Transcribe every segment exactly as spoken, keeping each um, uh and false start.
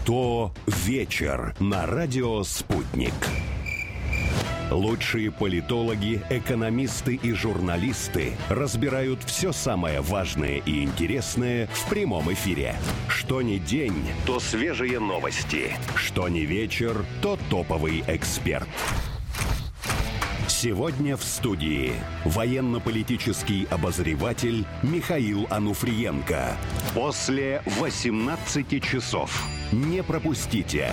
сто вечер на радио «Спутник». Лучшие политологи, экономисты и журналисты разбирают все самое важное и интересное в прямом эфире. Что ни день, то свежие новости. Что ни вечер, то топовый эксперт. Сегодня в студии военно-политический обозреватель Михаил Ануфриенко. После восемнадцати часов. Не пропустите.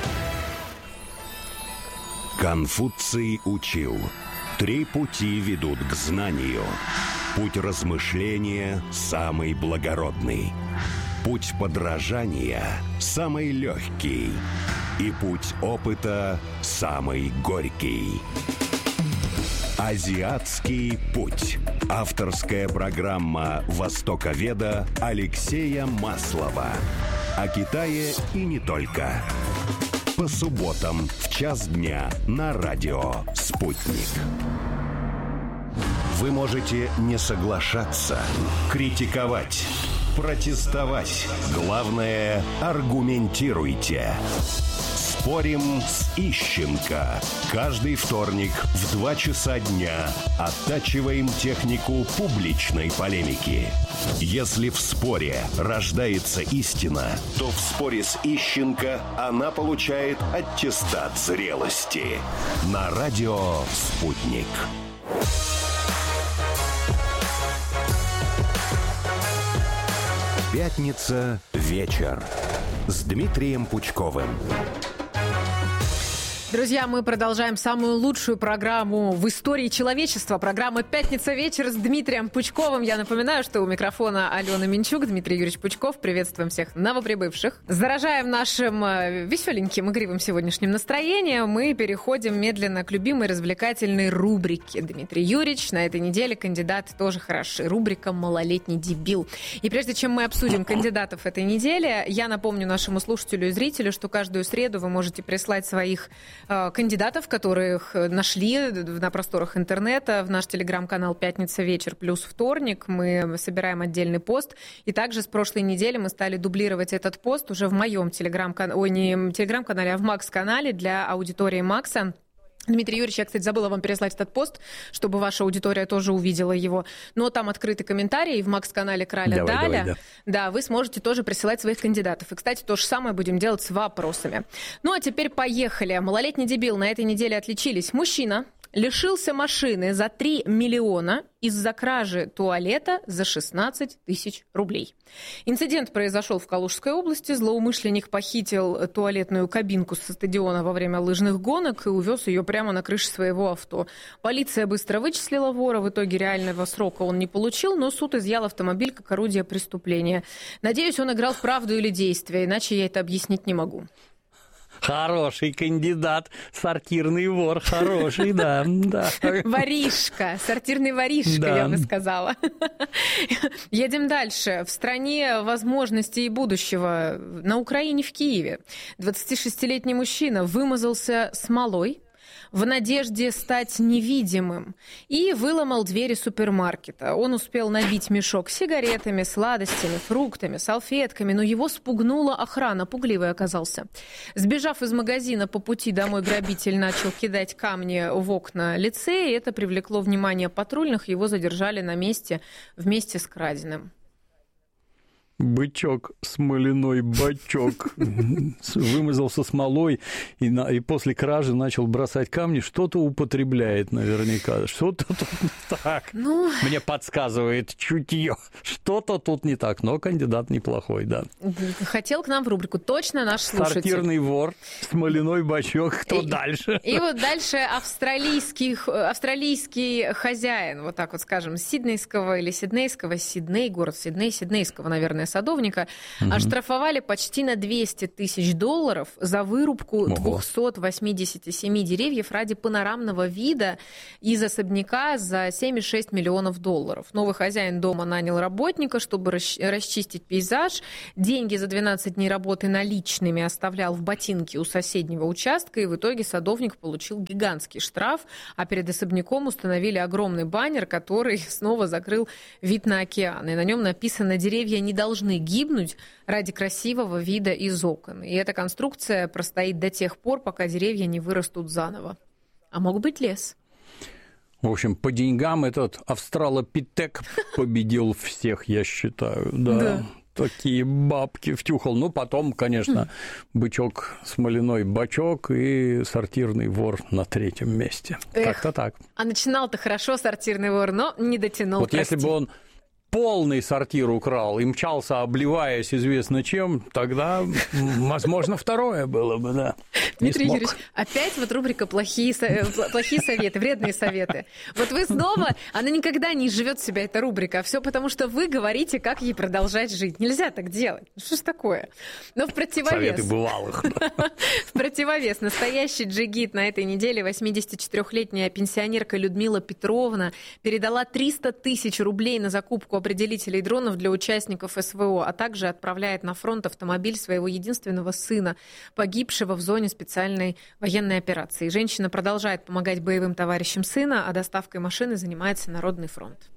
Конфуций учил: три пути ведут к знанию. Путь размышления самый благородный. Путь подражания самый легкий. И путь опыта самый горький. Азиатский путь. Авторская программа востоковеда Алексея Маслова. О Китае и не только. По субботам в час дня на радио «Спутник». Вы можете не соглашаться, критиковать, протестовать. Главное, аргументируйте. Спорим с Ищенко. Каждый вторник в два часа дня оттачиваем технику публичной полемики. Если в споре рождается истина, то в споре с Ищенко она получает аттестат зрелости. На радио «Спутник». Пятница. Вечер. С Дмитрием Пучковым. Друзья, мы продолжаем самую лучшую программу в истории человечества. Программа «Пятница вечер» с Дмитрием Пучковым. Я напоминаю, что у микрофона Алена Минчук, Дмитрий Юрьевич Пучков. Приветствуем всех новоприбывших. Заражаем нашим веселеньким, игривым сегодняшним настроением. Мы переходим медленно к любимой развлекательной рубрике. Дмитрий Юрьевич на этой неделе кандидаты тоже хороши. Рубрика «Малолетний дебил». И прежде чем мы обсудим кандидатов этой недели, я напомню нашему слушателю и зрителю, что каждую среду вы можете прислать своих кандидатов, которых нашли на просторах интернета, в наш телеграм-канал «Пятница вечер» плюс вторник. Мы собираем отдельный пост. И также с прошлой недели мы стали дублировать этот пост уже в моем телеграм-канале, ой, не телеграм-канале, а в Макс-канале для аудитории Макса. Дмитрий Юрьевич, я, кстати, забыла вам переслать этот пост, чтобы ваша аудитория тоже увидела его. Но там открыты комментарии в Макс-канале Краля давай, Даля. давай, да. Да, вы сможете тоже присылать своих кандидатов. И, кстати, то же самое будем делать с вопросами. Ну, а теперь поехали. Малолетний дебил на этой неделе отличились. Мужчина лишился машины за три миллиона из-за кражи туалета за шестнадцать тысяч рублей. Инцидент произошел в Калужской области. Злоумышленник похитил туалетную кабинку со стадиона во время лыжных гонок и увез ее прямо на крыше своего авто. Полиция быстро вычислила вора. В итоге реального срока он не получил, но суд изъял автомобиль как орудие преступления. Надеюсь, он играл в правду или действие, иначе я это объяснить не могу. Хороший кандидат, сортирный вор, хороший, да, да. Воришка, сортирный воришка, да. Я бы сказала. Едем дальше. В стране возможностей и будущего. На Украине, в Киеве, двадцатишестилетний мужчина вымазался смолой в надежде стать невидимым и выломал двери супермаркета. Он успел набить мешок с сигаретами, сладостями, фруктами, салфетками, но его спугнула охрана, пугливый оказался. Сбежав из магазина по пути домой, грабитель начал кидать камни в окна лицея, и это привлекло внимание патрульных, его задержали на месте вместе с краденым. Бычок, смоляной бачок, вымазался смолой и, на, и после кражи начал бросать камни. Что-то употребляет наверняка. Что-то тут не так. Ну... Мне подсказывает чутье. Что-то тут не так, но кандидат неплохой, да. Хотел к нам в рубрику. Точно наш слушатель. Сортирный вор, смоляной бачок. Кто и, дальше? И вот дальше австралийский, австралийский хозяин, вот так вот скажем, сиднейского или сиднейского, Сидней, город Сидней, сиднейского, наверное, садовника, угу. оштрафовали почти на двести тысяч долларов за вырубку Ого. двести восемьдесят семь деревьев ради панорамного вида из особняка за семь целых шесть десятых миллионов долларов. Новый хозяин дома нанял работника, чтобы расчистить пейзаж. Деньги за двенадцать дней работы наличными оставлял в ботинке у соседнего участка, и в итоге садовник получил гигантский штраф, а перед особняком установили огромный баннер, который снова закрыл вид на океан. И на нем написано: «Деревья не должны должны гибнуть ради красивого вида из окон. И эта конструкция простоит до тех пор, пока деревья не вырастут заново. А мог быть лес. В общем, по деньгам этот австралопитек победил всех, я считаю. Да. Да. Такие бабки втюхал. Ну, потом, конечно, бычок, смоляной бачок и сортирный вор на третьем месте. Эх, как-то так. А начинал-то хорошо сортирный вор, но не дотянул. Вот прости. Если бы он полный сортир украл и мчался, обливаясь известно чем, тогда, возможно, второе было бы, да. Дмитрий Юрьевич, опять вот рубрика «Плохие, плохие советы», «Вредные советы». Вот вы снова, она никогда не живет в себя, эта рубрика, а все потому, что вы говорите, как ей продолжать жить. Нельзя так делать. Что ж такое? Но в противовес... Советы бывалых. В противовес настоящий джигит на этой неделе восьмидесятичетырёхлетняя пенсионерка Людмила Петровна передала триста тысяч рублей на закупку определителей дронов для участников СВО, а также отправляет на фронт автомобиль своего единственного сына, погибшего в зоне специальной военной операции. Женщина продолжает помогать боевым товарищам сына, а доставкой машины занимается Народный фронт.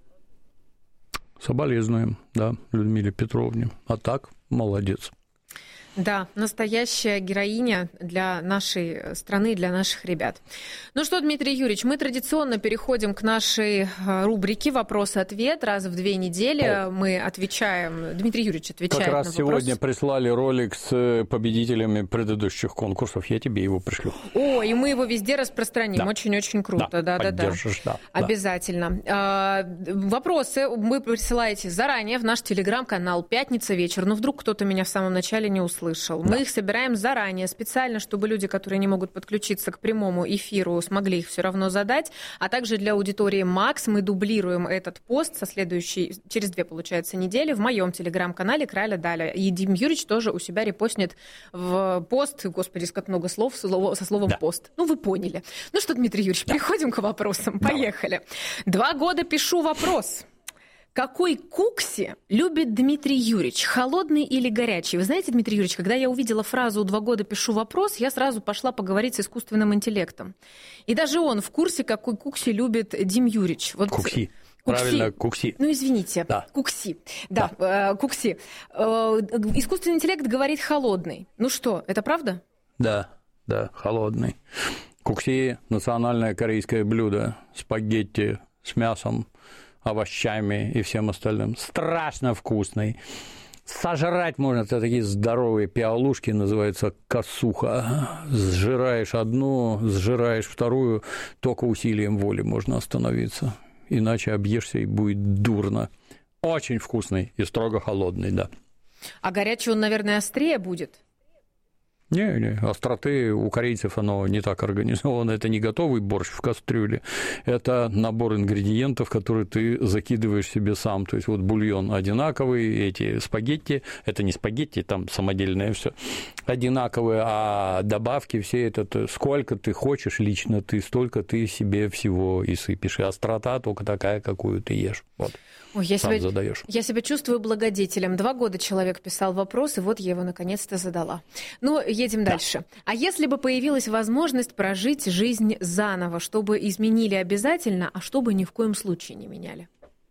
Соболезнуем, да, Людмиле Петровне. А так, молодец. Да, настоящая героиня для нашей страны, для наших ребят. Ну что, Дмитрий Юрьевич, мы традиционно переходим к нашей рубрике «Вопрос-ответ». Раз в две недели О. мы отвечаем, Дмитрий Юрьевич отвечает как раз на вопрос. Сегодня прислали ролик с победителями предыдущих конкурсов, я тебе его пришлю. О, и мы его везде распространим, очень-очень да. круто. Да, да, да. да. Обязательно. А, вопросы вы присылаете заранее в наш телеграм-канал «Пятница вечер». Ну, вдруг кто-то меня в самом начале не услышал. слышал. Мы да. их собираем заранее, специально, чтобы люди, которые не могут подключиться к прямому эфиру, смогли их все равно задать. А также для аудитории Макс мы дублируем этот пост со следующей, через две, получается, недели в моем телеграм-канале «Краля Даля». И Дим Юрьевич тоже у себя репостнет в пост, господи, как много слов со словом да. «пост». Ну, вы поняли. Ну что, Дмитрий Юрьевич, да. переходим к вопросам. Да. Поехали. Два года пишу вопрос. Какой кукси любит Дмитрий Юрьевич, холодный или горячий? Вы знаете, Дмитрий Юрьевич, когда я увидела фразу «два года пишу вопрос», я сразу пошла поговорить с искусственным интеллектом. И даже он в курсе, какой кукси любит Дим Юрьевич. Вот... Кукси. Кукси. Правильно, кукси. Ну, извините, да. кукси. Да, да. Э, кукси. Э, искусственный интеллект говорит холодный. Ну что, это правда? Да, да, холодный. Кукси – национальное корейское блюдо. Спагетти с мясом, овощами и всем остальным. Страшно вкусный. Сожрать можно, это такие здоровые пиалушки, называется косуха. Сжираешь одну, сжираешь вторую, только усилием воли можно остановиться. Иначе объешься и будет дурно. Очень вкусный и строго холодный, да. А горячий он, наверное, острее будет? Не, не, остроты у корейцев оно не так организовано. Это не готовый борщ в кастрюле, это набор ингредиентов, которые ты закидываешь себе сам. То есть вот бульон одинаковый, эти спагетти, это не спагетти, там самодельное все одинаковые, а добавки все это сколько ты хочешь лично ты, столько ты себе всего и сыпешь. И острота только такая, какую ты ешь. Вот. Ой, я, сам себя, задаешь. я себя чувствую благодетелем. Два года человек писал вопрос, и вот я его наконец-то задала. Ну, едем да. дальше. А если бы появилась возможность прожить жизнь заново, чтобы изменили обязательно, а чтобы ни в коем случае не меняли?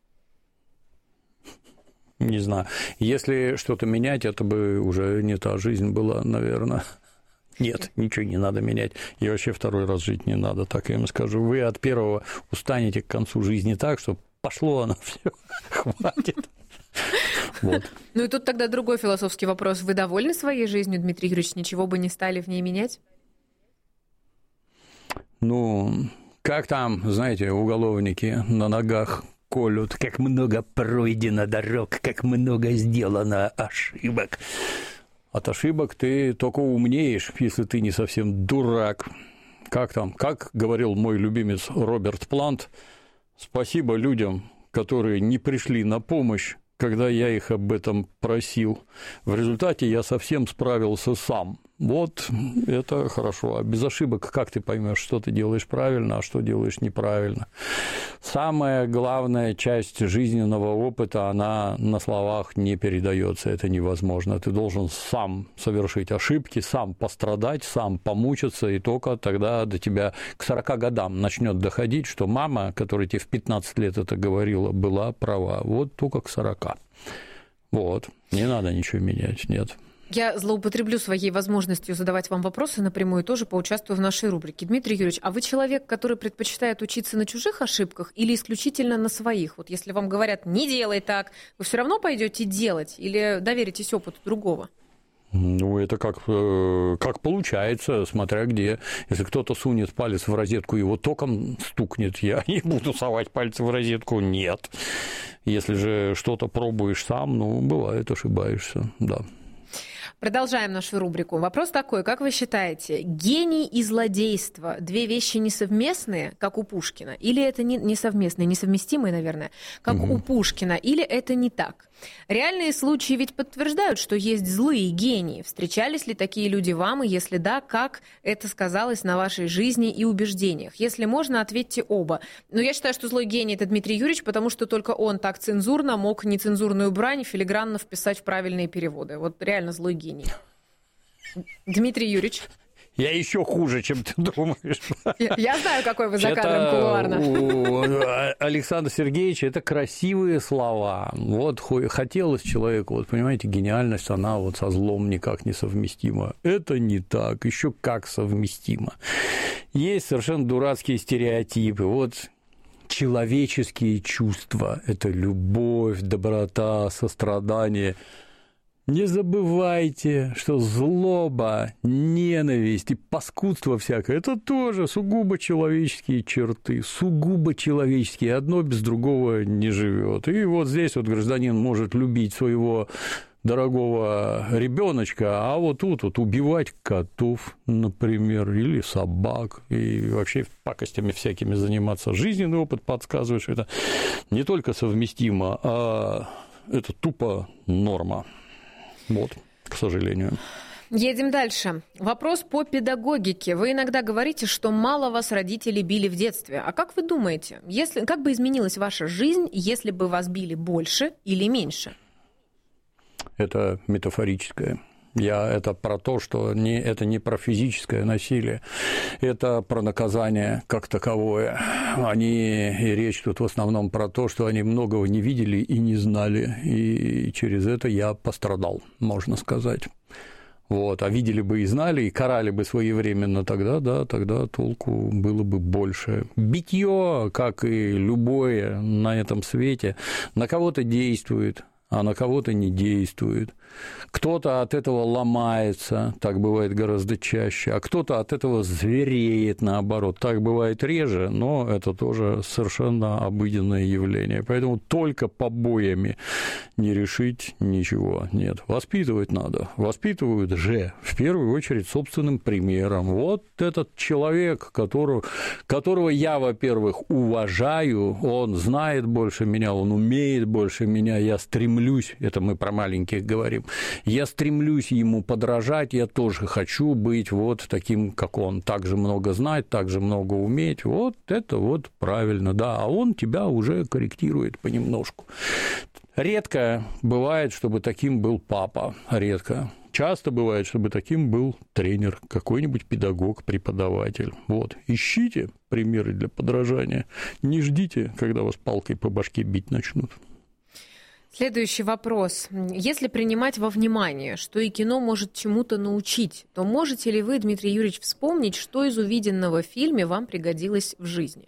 Не знаю. Если что-то менять, это бы уже не та жизнь была, наверное. Нет, ничего не надо менять. И вообще второй раз жить не надо, так я им скажу. Вы от первого устанете к концу жизни так, что пошло оно все, хватит. Вот. Ну и тут тогда другой философский вопрос. Вы довольны своей жизнью, Дмитрий Юрьевич? Ничего бы не стали в ней менять? Ну, как там, знаете, уголовники на ногах колют, как много пройдено дорог, как много сделано ошибок. От ошибок ты только умнеешь, если ты не совсем дурак. Как там, как говорил мой любимец Роберт Плант, спасибо людям, которые не пришли на помощь, когда я их об этом просил. В результате я совсем справился сам. Вот это хорошо. А без ошибок как ты поймешь, что ты делаешь правильно, а что делаешь неправильно? Самая главная часть жизненного опыта, она на словах не передается, это невозможно. Ты должен сам совершить ошибки, сам пострадать, сам помучиться, и только тогда до тебя к сорока годам начнет доходить, что мама, которая тебе в пятнадцать лет это говорила, была права. Вот только к сорока. Вот, не надо ничего менять, нет. Я злоупотреблю своей возможностью задавать вам вопросы напрямую и тоже поучаствую в нашей рубрике. Дмитрий Юрьевич, а вы человек, который предпочитает учиться на чужих ошибках или исключительно на своих? Вот если вам говорят «не делай так», вы все равно пойдете делать или доверитесь опыту другого? Ну, это как, как получается, смотря где. Если кто-то сунет палец в розетку и его током стукнет, я не буду совать пальцы в розетку, нет. Если же что-то пробуешь сам, ну, бывает, ошибаешься, да. Продолжаем нашу рубрику. Вопрос такой, как вы считаете, гений и злодейство – две вещи несовместные, как у Пушкина, или это не, несовместные, несовместимые, наверное, как угу. у Пушкина, или это не так? Реальные случаи ведь подтверждают, что есть злые гении. Встречались ли такие люди вам, и если да, как это сказалось на вашей жизни и убеждениях? Если можно, ответьте оба. Но я считаю, что злой гений – это Дмитрий Юрьевич, потому что только он так цензурно мог нецензурную брань филигранно вписать в правильные переводы. Вот реально злой гений. Дмитрий Юрьевич. Я еще хуже, чем ты думаешь. Я, я знаю, какой вы за кадром кулуарно. У Александра Сергеевича это красивые слова. Вот хотелось человеку, вот понимаете, гениальность, она вот со злом никак не совместима. Это не так, еще как совместимо. Есть совершенно дурацкие стереотипы. Вот человеческие чувства – это любовь, доброта, сострадание. Не забывайте, что злоба, ненависть и паскудство всякое – это тоже сугубо человеческие черты, сугубо человеческие, одно без другого не живет. И вот здесь вот гражданин может любить своего дорогого ребеночка, а вот тут вот убивать котов, например, или собак, и вообще пакостями всякими заниматься. Жизненный опыт подсказывает, что это не только совместимо, а это тупо норма. Вот, к сожалению. Едем дальше. Вопрос по педагогике. Вы иногда говорите, что мало вас родители били в детстве. А как вы думаете, если, как бы изменилась ваша жизнь, если бы вас били больше или меньше? Это метафорическое. Я, это про то, что не, это не про физическое насилие, это про наказание как таковое. Они, и речь тут в основном про то, что они многого не видели и не знали, и через это я пострадал, можно сказать. Вот, а видели бы и знали, и карали бы своевременно, тогда, да, тогда толку было бы больше. Битье, как и любое на этом свете, на кого-то действует, а на кого-то не действует. Кто-то от этого ломается, так бывает гораздо чаще, а кто-то от этого звереет, наоборот. Так бывает реже, но это тоже совершенно обыденное явление. Поэтому только побоями не решить ничего. Нет, воспитывать надо. Воспитывают же, в первую очередь, собственным примером. Вот этот человек, которого, которого я, во-первых, уважаю, он знает больше меня, он умеет больше меня, я стремлюсь, это мы про маленьких говорим, я стремлюсь ему подражать, я тоже хочу быть вот таким, как он, так же много знать, так же много уметь, вот это вот правильно, да, а он тебя уже корректирует понемножку. Редко бывает, чтобы таким был папа, редко. Часто бывает, чтобы таким был тренер, какой-нибудь педагог, преподаватель. Вот, ищите примеры для подражания, не ждите, когда вас палкой по башке бить начнут. Следующий вопрос. Если принимать во внимание, что и кино может чему-то научить, то можете ли вы, Дмитрий Юрьевич, вспомнить, что из увиденного в фильме вам пригодилось в жизни?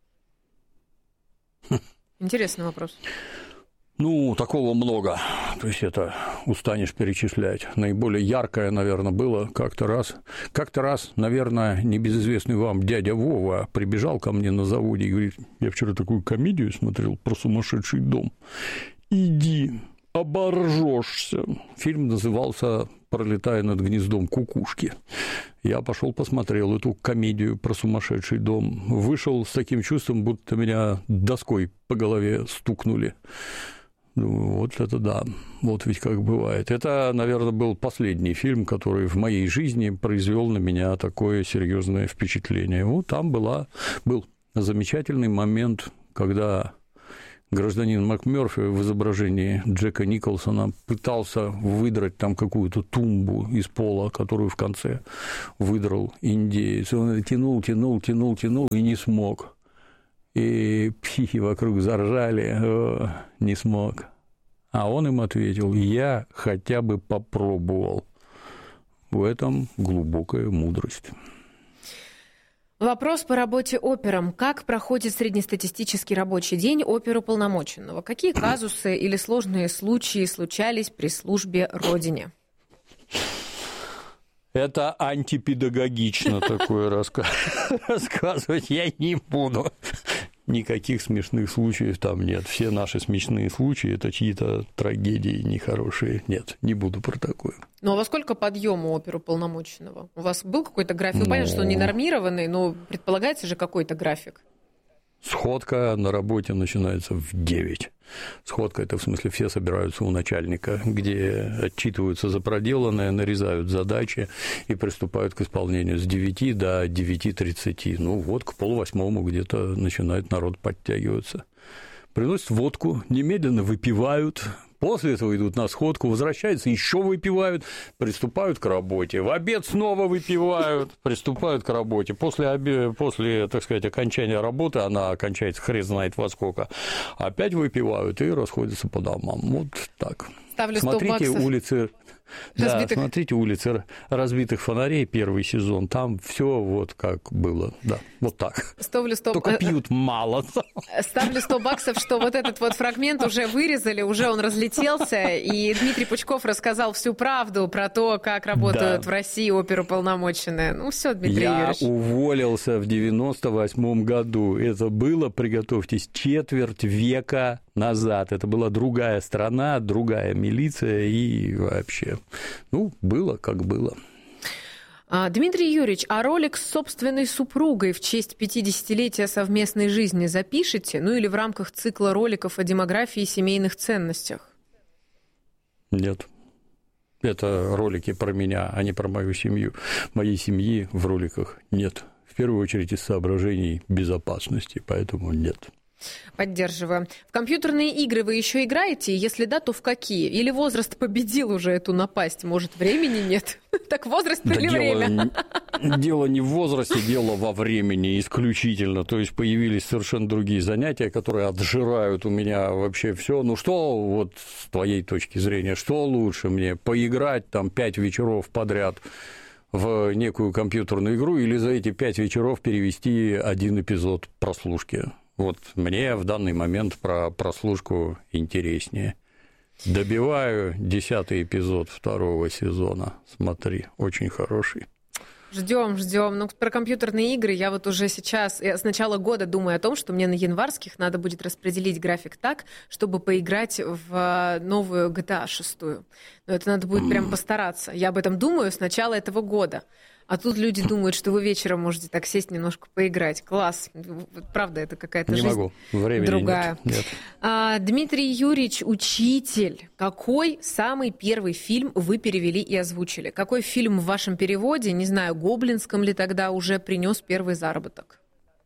Интересный вопрос. Ну, такого много. То есть это устанешь перечислять. Наиболее яркое, наверное, было как-то раз. Как-то раз, наверное, небезызвестный вам дядя Вова прибежал ко мне на заводе и говорит: я вчера такую комедию смотрел про сумасшедший дом. Иди, оборжешься. Фильм назывался «Пролетая над гнездом кукушки». Я пошел посмотрел эту комедию про сумасшедший дом. Вышел с таким чувством, будто меня доской по голове стукнули. Ну, вот это да, вот ведь как бывает. Это, наверное, был последний фильм, который в моей жизни произвел на меня такое серьезное впечатление. Вот там была, был замечательный момент, когда гражданин МакМёрфи в изображении Джека Николсона пытался выдрать там какую-то тумбу из пола, которую в конце выдрал индеец. Он тянул, тянул, тянул, тянул и не смог. И психи вокруг заржали: о, не смог. А он им ответил: я хотя бы попробовал. В этом глубокая мудрость. Вопрос по работе опером. Как проходит среднестатистический рабочий день оперуполномоченного? Какие казусы или сложные случаи случались при службе Родине? Это антипедагогично такое рассказывать я не буду. Никаких смешных случаев там нет. Все наши смешные случаи – это чьи-то трагедии нехорошие. Нет, не буду про такое. Ну, а во сколько подъем у оперуполномоченного? У вас был какой-то график? Ну, понятно, что он не нормированный, но предполагается же какой-то график. Сходка на работе начинается в девять. Сходка – это в смысле все собираются у начальника, где отчитываются за проделанное, нарезают задачи и приступают к исполнению с девяти до девяти тридцати. Ну вот к полвосьмому где-то начинает народ подтягиваться. Приносят водку, немедленно выпивают. После этого идут на сходку, возвращаются, еще выпивают, приступают к работе. В обед снова выпивают, приступают к работе. После, обед, после, так сказать, окончания работы, она окончается хрен знает во сколько, опять выпивают и расходятся по домам. Вот так. Ставлю сто Смотрите баксов. улицы. Разбитых... Да, смотрите улицы разбитых фонарей, первый сезон, там все вот как было, да, вот так. Ставлю сто... Только пьют мало. Ставлю сто баксов, что вот этот вот фрагмент уже вырезали, уже он разлетелся, и Дмитрий Пучков рассказал всю правду про то, как работают да. в России оперуполномоченные. Ну все, Дмитрий Я Юрьевич. Я уволился в девяносто восьмом году. Это было, приготовьтесь, четверть века назад. Это была другая страна, другая милиция и вообще. Ну, было как было. Дмитрий Юрьевич, а ролик с собственной супругой в честь пятидесятилетия совместной жизни запишете? Ну или в рамках цикла роликов о демографии и семейных ценностях? Нет. Это ролики про меня, а не про мою семью. Моей семьи в роликах нет. В первую очередь из соображений безопасности, поэтому нет. Поддерживаю. В компьютерные игры вы еще играете? Если да, то в какие? Или возраст победил уже эту напасть? Может, времени нет? Так возраст или время? Дело не в возрасте, дело во времени исключительно. То есть появились совершенно другие занятия, которые отжирают у меня вообще все. Ну что, вот с твоей точки зрения, что лучше мне? Поиграть там пять вечеров подряд в некую компьютерную игру или за эти пять вечеров перевести один эпизод прослушки? Вот мне в данный момент про прослушку интереснее. Добиваю десятый эпизод второго сезона. Смотри, очень хороший. Ждем, ждем. Ну, про компьютерные игры я вот уже сейчас, я с начала года думаю о том, что мне на январских надо будет распределить график так, чтобы поиграть в новую джи ти эй шесть. Но это надо будет прям постараться. Я об этом думаю с начала этого года. А тут люди думают, что вы вечером можете так сесть немножко поиграть. Класс. Правда, это какая-то не жизнь могу. Времени другая. Нет. Нет. А, Дмитрий Юрьевич, учитель. Какой самый первый фильм вы перевели и озвучили? Какой фильм в вашем переводе, не знаю, гоблинском ли тогда, уже принес первый заработок?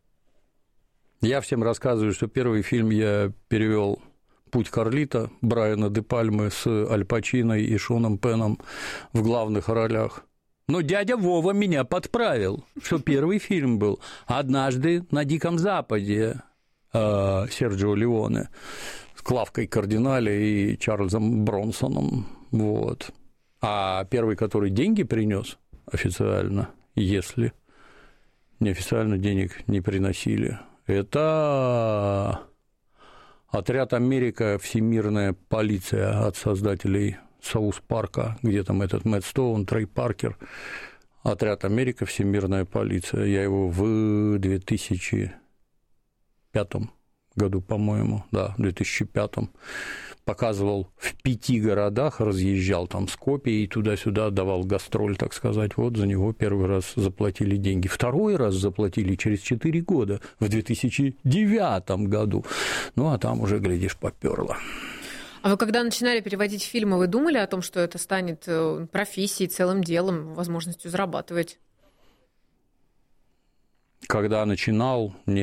Я всем рассказываю, что первый фильм я перевел «Путь Карлита» Брайана де Пальмы с Аль Пачино и Шоном Пеном в главных ролях. Но дядя Вова меня подправил, что первый фильм был «Однажды на Диком Западе» Серджио Леоне с Клавкой Кардинале и Чарльзом Бронсоном. Вот. А первый, который деньги принес официально, если неофициально денег не приносили, это «Отряд Америка. Всемирная полиция» от создателей Саус-Парка, где там этот Мэтт Стоун, Трей Паркер, «Отряд Америка. Всемирная полиция». Я его в две тысячи пятом году, по-моему, да, в две тысячи пятом показывал в пяти городах, разъезжал там с копией туда-сюда, давал гастроль, так сказать. Вот за него первый раз заплатили деньги. Второй раз заплатили через четыре года, в две тысячи девятом году. Ну, а там уже, глядишь, попёрло. А вы когда начинали переводить фильмы, вы думали о том, что это станет профессией, целым делом, возможностью зарабатывать? Когда начинал, нет.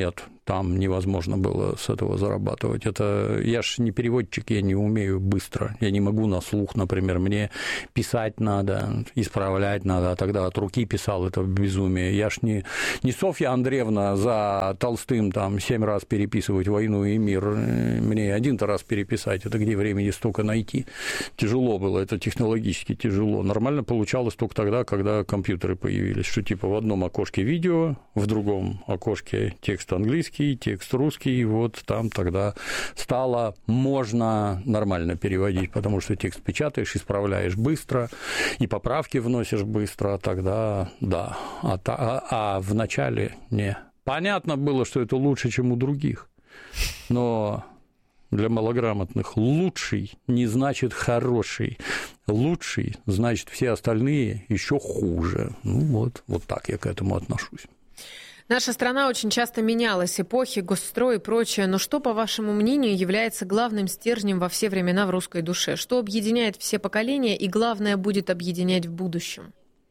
там невозможно было с этого зарабатывать. Это я ж не переводчик, я не умею быстро, я не могу на слух, например, мне писать надо, исправлять надо, а тогда от руки писал, это безумие. Я ж не, не Софья Андреевна за Толстым там семь раз переписывать «Войну и мир», мне один-то раз переписать, это где времени столько найти? Тяжело было, это технологически тяжело. Нормально получалось только тогда, когда компьютеры появились, что типа в одном окошке видео, в другом окошке текст английский, текст русский, вот там тогда стало можно нормально переводить, потому что текст печатаешь, исправляешь быстро, и поправки вносишь быстро, тогда да, а, а, а в начале не. Понятно было, что это лучше, чем у других, но для малограмотных лучший не значит хороший, лучший значит все остальные еще хуже. Ну вот, вот так я к этому отношусь. Наша страна очень часто менялась, эпохи, госстрой и прочее. Но что, по вашему мнению, является главным стержнем во все времена в русской душе? Что объединяет все поколения и, главное, будет объединять в будущем?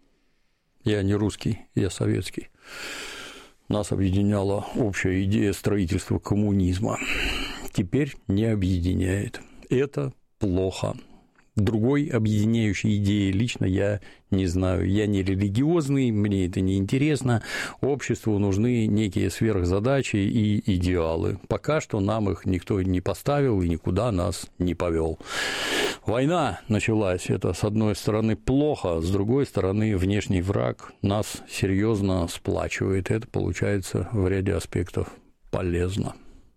Я не русский, я советский. Нас объединяла общая идея строительства коммунизма. Теперь не объединяет. Это плохо. Другой объединяющей идеи лично я не знаю. Я не религиозный, мне это не интересно. Обществу нужны некие сверхзадачи и идеалы. Пока что нам их никто не поставил и никуда нас не повел. Война началась. Это, с одной стороны, плохо, с другой стороны, внешний враг нас серьезно сплачивает. Это получается в ряде аспектов полезно.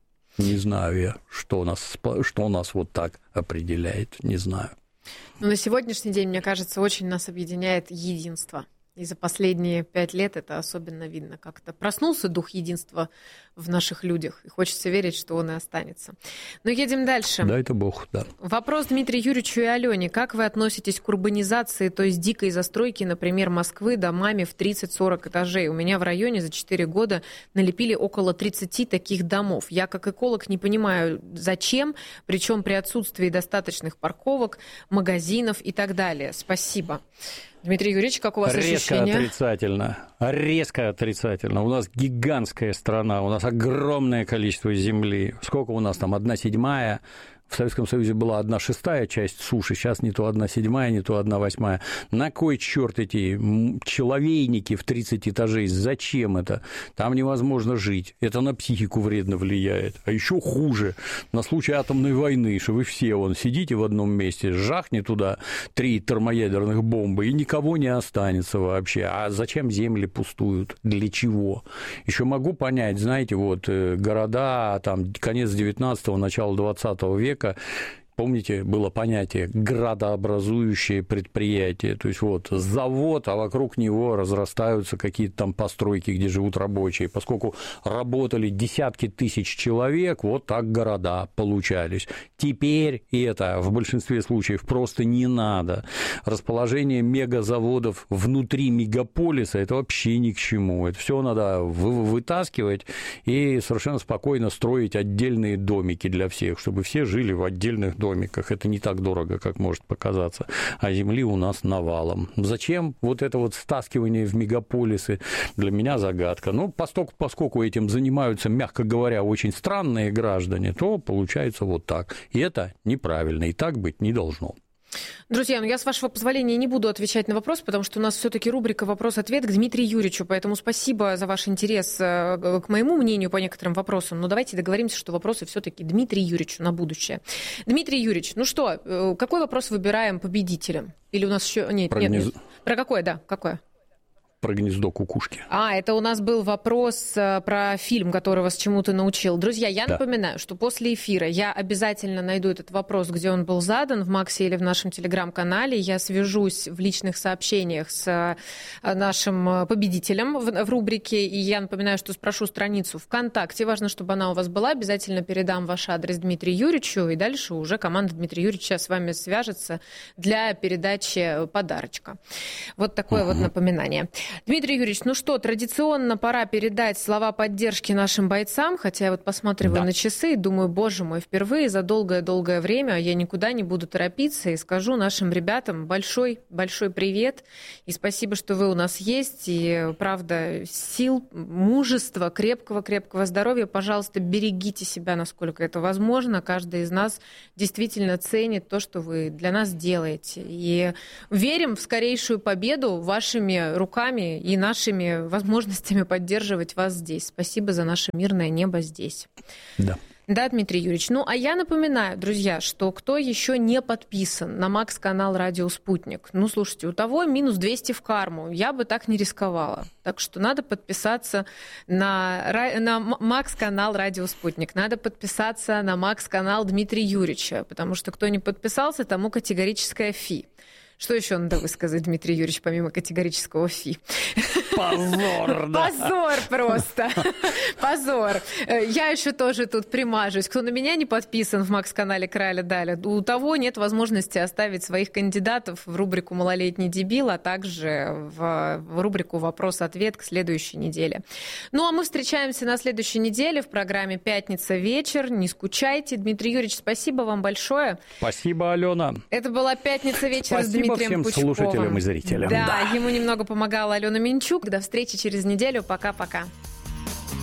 Не знаю я, что нас, что нас вот так определяет, не знаю. Но на сегодняшний день, мне кажется, очень нас объединяет единство. И за последние пять лет это особенно видно. Как-то проснулся дух единства в наших людях. И хочется верить, что он и останется. Но едем дальше. Да, это Бог, да. Вопрос Дмитрию Юрьевичу и Алене. Как вы относитесь к урбанизации, то есть дикой застройке, например, Москвы домами в тридцать-сорок этажей? У меня в районе за четыре года налепили около тридцати таких домов. Я как эколог не понимаю, зачем, причем при отсутствии достаточных парковок, магазинов и так далее. Спасибо. Дмитрий Юрьевич, как у вас резко ощущения? Резко отрицательно. Резко отрицательно. У нас гигантская страна, у нас огромное количество земли. Сколько у нас там? Одна седьмая. В Советском Союзе была одна шестая часть суши, сейчас не то одна седьмая, не то одна восьмая. На кой черт эти человейники в тридцать этажей? Зачем это? Там невозможно жить. Это на психику вредно влияет. А еще хуже, на случай атомной войны, что вы все вон сидите в одном месте, жахни туда три термоядерных бомбы, и никого не останется вообще. А зачем земли пустуют? Для чего? Еще могу понять, знаете, вот города, там, конец девятнадцатого, начало двадцатого века, помните, было понятие градообразующее предприятие, то есть вот завод, а вокруг него разрастаются какие-то там постройки, где живут рабочие, поскольку работали десятки тысяч человек, вот так города получались. Теперь это в большинстве случаев просто не надо. Расположение мегазаводов внутри мегаполиса – это вообще ни к чему. Это все надо вытаскивать и совершенно спокойно строить отдельные домики для всех, чтобы все жили в отдельных домиках. домиках. Это не так дорого, как может показаться, а земли у нас навалом. Зачем вот это вот стаскивание в мегаполисы? Для меня загадка. Ну, поскольку, поскольку этим занимаются, мягко говоря, очень странные граждане, то получается вот так. И это неправильно, и так быть не должно. Друзья, ну я, с вашего позволения, не буду отвечать на вопрос, потому что у нас все-таки рубрика «Вопрос-ответ» к Дмитрию Юрьевичу, поэтому спасибо за ваш интерес к моему мнению по некоторым вопросам, но давайте договоримся, что вопросы все-таки Дмитрию Юрьевичу на будущее. Дмитрий Юрьевич, ну что, какой вопрос выбираем победителем? Или у нас еще... Нет, Про нет, гнез... нет. Про какое, да, какое? Про гнездо кукушки. А, это у нас был вопрос про фильм, который вас чему-то научил. Друзья, я да. напоминаю, что после эфира я обязательно найду этот вопрос, где он был задан, в Максе или в нашем телеграм-канале. Я свяжусь в личных сообщениях с нашим победителем в, в рубрике. И я напоминаю, что спрошу страницу ВКонтакте. Важно, чтобы она у вас была. Обязательно передам ваш адрес Дмитрию Юрьевичу. И дальше уже команда Дмитрия Юрьевича с вами свяжется для передачи подарочка. Вот такое uh-huh. вот напоминание. Дмитрий Юрьевич, ну что, традиционно пора передать слова поддержки нашим бойцам, хотя я вот посматриваю да. на часы и думаю, боже мой, впервые за долгое-долгое время я никуда не буду торопиться и скажу нашим ребятам большой-большой привет и спасибо, что вы у нас есть, и, правда, сил, мужества, крепкого-крепкого здоровья, пожалуйста, берегите себя, насколько это возможно, каждый из нас действительно ценит то, что вы для нас делаете, и верим в скорейшую победу вашими руками и нашими возможностями поддерживать вас здесь. Спасибо за наше мирное небо здесь. Да. Да, Дмитрий Юрьевич. Ну, а я напоминаю, друзья, что кто еще не подписан на Макс-канал «Радио Спутник», ну, слушайте, у того минус двести в карму. Я бы так не рисковала. Так что надо подписаться на, на Макс-канал «Радио Спутник». Надо подписаться на Макс-канал Дмитрия Юрьевича, потому что кто не подписался, тому категорическое фи. Что еще надо высказать, Дмитрий Юрьевич, помимо категорического фи? Позор, да. Позор просто. Позор. Я еще тоже тут примажусь. Кто на меня не подписан в Макс-канале Краля Даля, у того нет возможности оставить своих кандидатов в рубрику «Малолетний дебил», а также в, в рубрику «Вопрос-ответ» к следующей неделе. Ну, а мы встречаемся на следующей неделе в программе «Пятница вечер». Не скучайте. Дмитрий Юрьевич, спасибо вам большое. Спасибо, Алена. Это была «Пятница вечер» спасибо с Дмитрием всем Пучковым. Слушателям и зрителям. Да, да, ему немного помогала Алена Минчук. До встречи через неделю. Пока-пока.